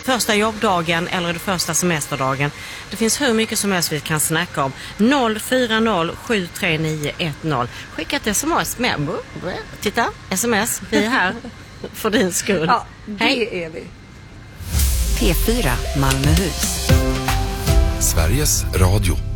första jobbdagen eller det första semesterdagen. Det finns hur mycket som helst vi kan snacka om. 040-73910. Skicka ett sms med. Titta, sms. Vi är här för din skull. Ja, det Hej. Är vi. P4 Malmöhus. Sveriges Radio.